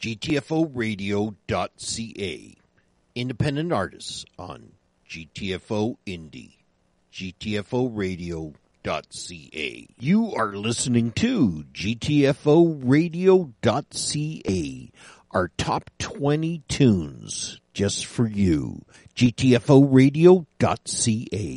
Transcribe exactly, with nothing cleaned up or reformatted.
G T F O radio dot C A. Independent artists on G T F O Indie. G T F O radio dot C A. You are listening to G T F O radio dot C A. Our top twenty tunes just for you. G T F O radio dot C A.